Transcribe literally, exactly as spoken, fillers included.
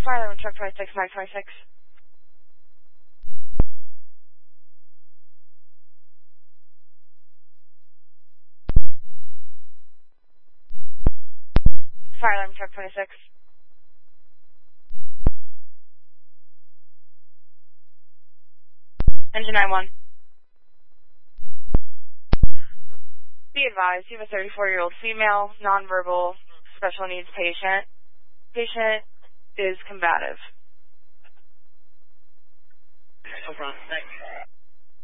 Fire alarm truck twenty-six, nine twenty-six. Fire alarm truck twenty-six. Engine nine one. Be advised, you have a thirty-four-year-old female, nonverbal, special needs patient. Patient is combative. No problem. Thanks.